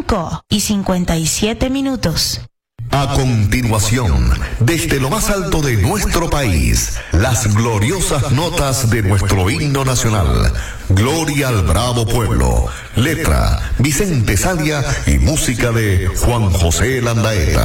5:57. A continuación, desde lo más alto de nuestro país, las gloriosas notas de nuestro himno nacional. Gloria al bravo pueblo. Letra, Vicente Sadia y música de Juan José Landaeta.